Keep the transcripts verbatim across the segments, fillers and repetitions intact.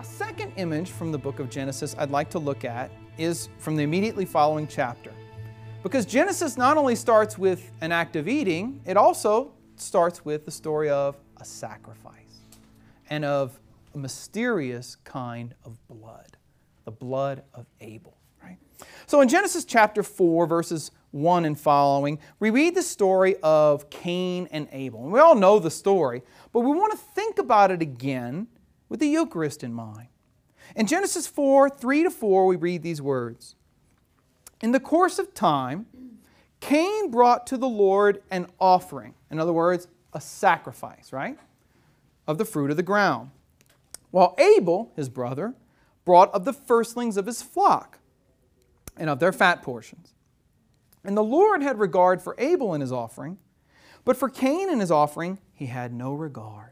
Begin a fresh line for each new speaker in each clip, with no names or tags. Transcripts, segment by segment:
second image from the book of Genesis I'd like to look at is from the immediately following chapter. Because Genesis not only starts with an act of eating, it also starts with the story of a sacrifice and of a mysterious kind of blood, the blood of Abel. Right? So in Genesis chapter four, verses one and following, we read the story of Cain and Abel. And we all know the story, but we want to think about it again with the Eucharist in mind. In Genesis four, three to four, we read these words. In the course of time, Cain brought to the Lord an offering. In other words, a sacrifice, right? Of the fruit of the ground. While Abel, his brother, brought of the firstlings of his flock and of their fat portions. And the Lord had regard for Abel and his offering, but for Cain and his offering he had no regard.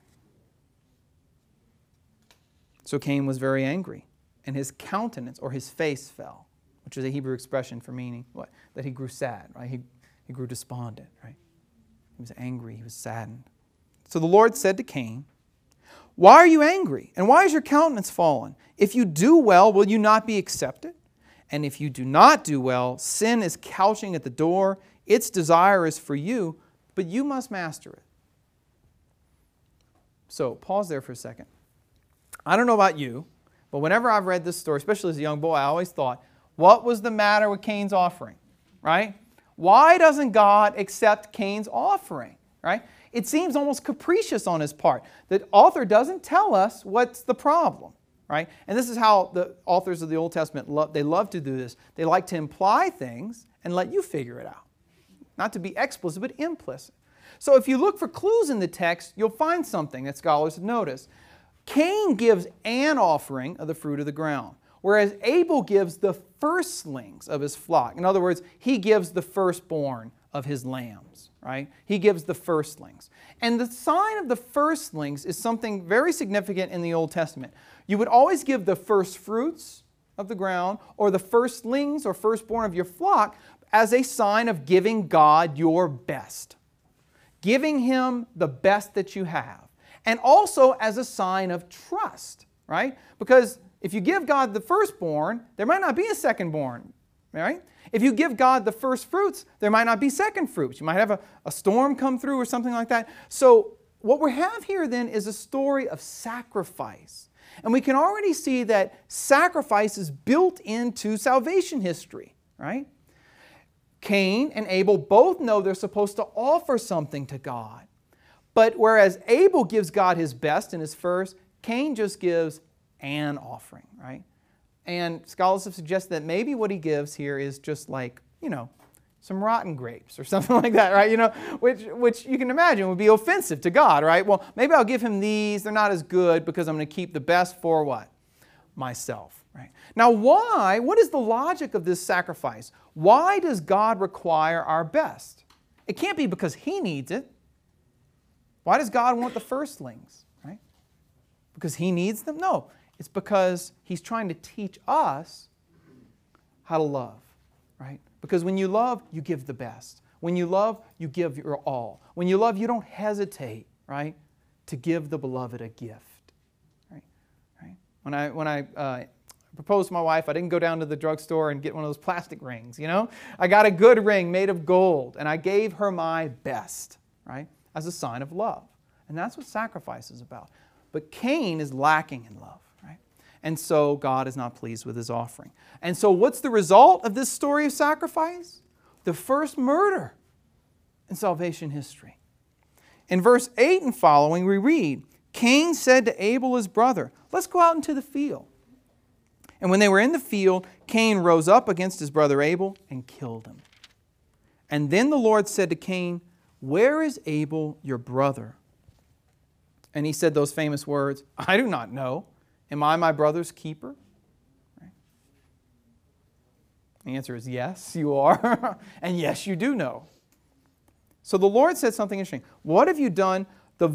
So Cain was very angry, and his countenance or his face fell, which is a Hebrew expression for meaning what? That he grew sad, right? He, he grew despondent, right? He was angry, he was saddened. So the Lord said to Cain, "Why are you angry? And why is your countenance fallen? If you do well, will you not be accepted? And if you do not do well, sin is couching at the door. Its desire is for you, but you must master it." So pause there for a second. I don't know about you, but whenever I've read this story, especially as a young boy, I always thought, what was the matter with Cain's offering? Right? Why doesn't God accept Cain's offering? Right? It seems almost capricious on his part. The author doesn't tell us what's the problem. Right? And this is how the authors of the Old Testament, love, they love to do this. They like to imply things and let you figure it out. Not to be explicit, but implicit. So if you look for clues in the text, you'll find something that scholars have noticed. Cain gives an offering of the fruit of the ground, whereas Abel gives the firstlings of his flock. In other words, he gives the firstborn of his lambs, right? He gives the firstlings. And the sign of the firstlings is something very significant in the Old Testament. You would always give the first fruits of the ground or the firstlings or firstborn of your flock as a sign of giving God your best. Giving Him the best that you have. And also as a sign of trust, right? Because if you give God the firstborn, there might not be a secondborn, right? If you give God the first fruits, there might not be second fruits. You might have a, a storm come through or something like that. So what we have here then is a story of sacrifice. And we can already see that sacrifice is built into salvation history, right? Cain and Abel both know they're supposed to offer something to God. But whereas Abel gives God his best and his first, Cain just gives an offering, right? And scholars have suggested that maybe what he gives here is just like, you know, some rotten grapes or something like that, right? You know, which, which you can imagine would be offensive to God, right? Well, maybe I'll give him these. They're not as good because I'm going to keep the best for what? Myself, right? Now, why? What is the logic of this sacrifice? Why does God require our best? It can't be because He needs it. Why does God want the firstlings, right? Because He needs them? No, it's because He's trying to teach us how to love, right? Because when you love, you give the best. When you love, you give your all. When you love, you don't hesitate, right, to give the beloved a gift, right? Right? When I when I uh, proposed to my wife, I didn't go down to the drugstore and get one of those plastic rings, you know? I got a good ring made of gold, and I gave her my best, right, as a sign of love. And that's what sacrifice is about. But Cain is lacking in love, right? And so God is not pleased with his offering. And so what's the result of this story of sacrifice? The first murder in salvation history. In verse eight and following, we read, Cain said to Abel his brother, "Let's go out into the field." And when they were in the field, Cain rose up against his brother Abel and killed him. And then the Lord said to Cain, "Where is Abel your brother?" And he said those famous words, "I do not know. Am I my brother's keeper?" Right? The answer is yes, you are. And yes, you do know. So the Lord said something interesting. "What have you done